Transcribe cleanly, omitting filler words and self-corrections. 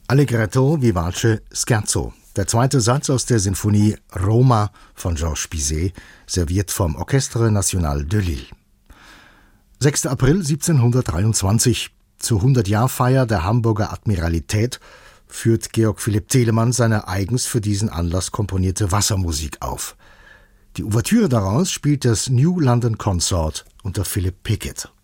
Allegretto vivace scherzo. Der zweite Satz aus der Sinfonie Roma von Georges Bizet, serviert vom Orchestre National de Lille. 6. April 1723. Zur 100-Jahr-Feier der Hamburger Admiralität führt Georg Philipp Telemann seine eigens für diesen Anlass komponierte Wassermusik auf. Die Ouvertüre daraus spielt das New London Consort unter Philip Pickett.